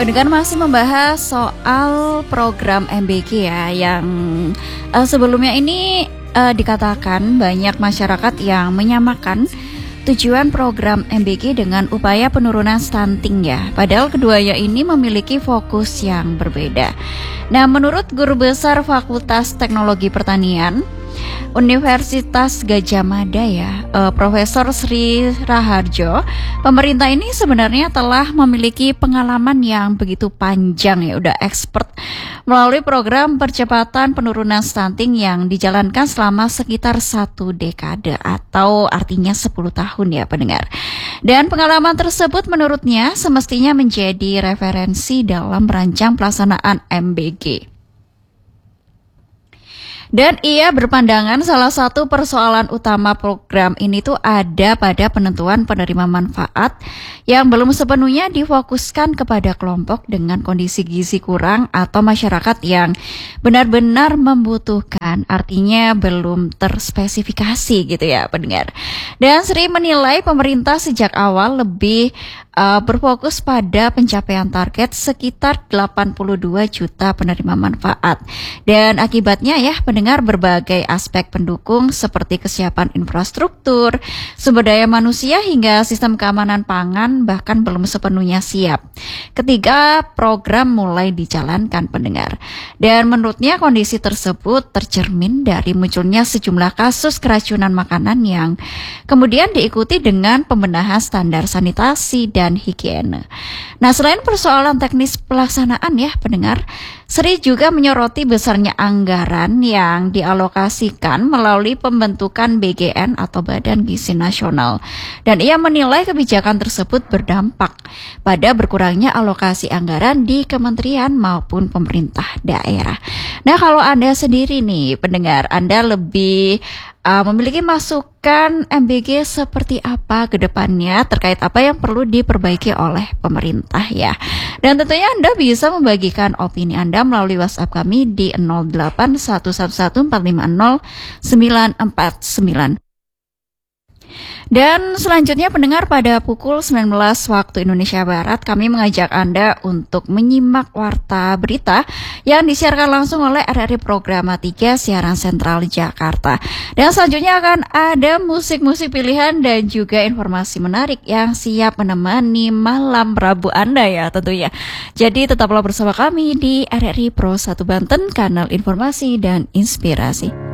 Pendengar masih membahas soal program MBG ya, yang sebelumnya ini dikatakan banyak masyarakat yang menyamakan tujuan program MBG dengan upaya penurunan stunting ya. Padahal keduanya ini memiliki fokus yang berbeda. Nah, menurut Guru Besar Fakultas Teknologi Pertanian Universitas Gadjah Mada ya, Profesor Sri Raharjo, pemerintah ini sebenarnya telah memiliki pengalaman yang begitu panjang ya, udah expert melalui program percepatan penurunan stunting yang dijalankan selama sekitar 1 dekade atau artinya 10 tahun ya pendengar. Dan pengalaman tersebut menurutnya semestinya menjadi referensi dalam merancang pelaksanaan MBG. Dan ia berpandangan salah satu persoalan utama program ini tuh ada pada penentuan penerima manfaat yang belum sepenuhnya difokuskan kepada kelompok dengan kondisi gizi kurang atau masyarakat yang benar-benar membutuhkan, artinya belum terspesifikasi gitu ya pendengar. Dan Sri menilai pemerintah sejak awal lebih berfokus pada pencapaian target sekitar 82 juta penerima manfaat. Dan akibatnya ya pendengar, berbagai aspek pendukung seperti kesiapan infrastruktur, sumber daya manusia hingga sistem keamanan pangan bahkan belum sepenuhnya siap ketika program mulai dijalankan pendengar. Dan menurutnya kondisi tersebut tercermin dari munculnya sejumlah kasus keracunan makanan yang kemudian diikuti dengan pembenahan standar sanitasi dan higiene. Nah, selain persoalan teknis pelaksanaan ya pendengar, Sri juga menyoroti besarnya anggaran yang dialokasikan melalui pembentukan BGN atau Badan Gizi Nasional. Dan ia menilai kebijakan tersebut berdampak pada berkurangnya alokasi anggaran di kementerian maupun pemerintah daerah. Nah, kalau Anda sendiri nih pendengar, Anda lebih memiliki masukan MBG seperti apa ke depannya terkait apa yang perlu diperbaiki oleh pemerintah ya. Dan tentunya Anda bisa membagikan opini Anda melalui WhatsApp kami di 0811450949. Dan selanjutnya pendengar, pada pukul 19 waktu Indonesia Barat kami mengajak Anda untuk menyimak warta berita yang disiarkan langsung oleh RRI Programa 3 Siaran Sentral Jakarta. Dan selanjutnya akan ada musik-musik pilihan dan juga informasi menarik yang siap menemani malam Rabu Anda ya tentunya. Jadi tetaplah bersama kami di RRI Pro 1 Banten, kanal informasi dan inspirasi.